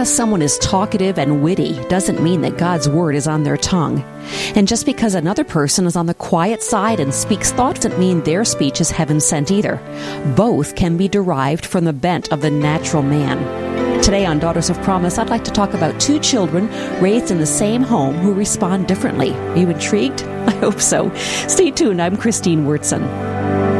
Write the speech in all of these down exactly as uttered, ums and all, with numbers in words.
because someone is talkative and witty doesn't mean that God's word is on their tongue. And just because another person is on the quiet side and speaks thought doesn't mean their speech is heaven-sent either. Both can be derived from the bent of the natural man. Today on Daughters of Promise, I'd like to talk about two children raised in the same home who respond differently. Are you intrigued? I hope so. Stay tuned. I'm Christine Wurtson.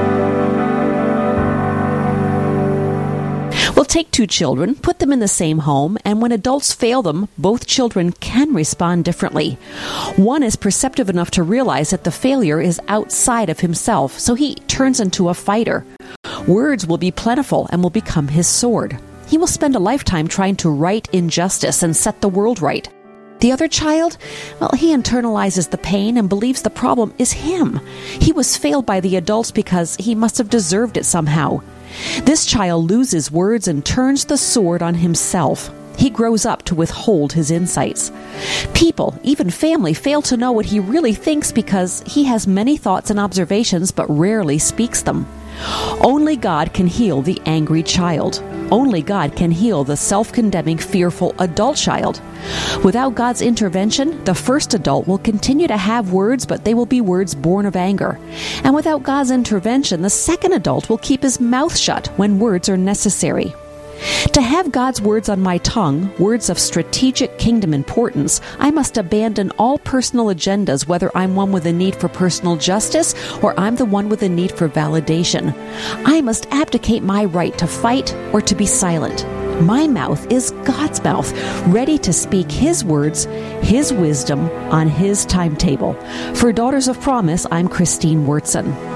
We'll take two children, put them in the same home, and when adults fail them, both children can respond differently. One is perceptive enough to realize that the failure is outside of himself, so he turns into a fighter. Words will be plentiful and will become his sword. He will spend a lifetime trying to right injustice and set the world right. The other child, well, he internalizes the pain and believes the problem is him. He was failed by the adults because he must have deserved it somehow. This child loses words and turns the sword on himself. He grows up to withhold his insights. People, even family, fail to know what he really thinks because he has many thoughts and observations but rarely speaks them. Only God can heal the angry child. Only God can heal the self-condemning, fearful adult child. Without God's intervention, the first adult will continue to have words, but they will be words born of anger. And without God's intervention, the second adult will keep his mouth shut when words are necessary. To have God's words on my tongue, words of strategic kingdom importance, I must abandon all personal agendas, whether I'm one with a need for personal justice or I'm the one with a need for validation. I must abdicate my right to fight or to be silent. My mouth is God's mouth, ready to speak His words, His wisdom on His timetable. For Daughters of Promise, I'm Christine Wurtson.